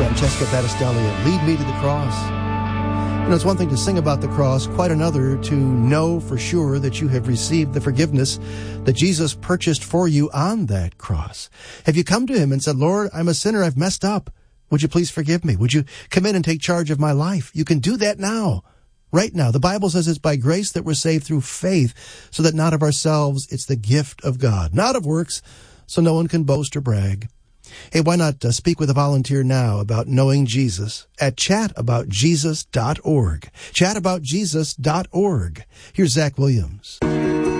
Francesca Battistelli and Lead Me to the Cross. You know, it's one thing to sing about the cross, quite another to know for sure that you have received the forgiveness that Jesus purchased for you on that cross. Have you come to him and said, Lord, I'm a sinner, I've messed up. Would you please forgive me? Would you come in and take charge of my life? You can do that now, right now. The Bible says it's by grace that we're saved through faith, so that not of ourselves, it's the gift of God, not of works, so no one can boast or brag. Hey, why not speak with a volunteer now about knowing Jesus at chataboutjesus.org. Chataboutjesus.org. Here's Zach Williams.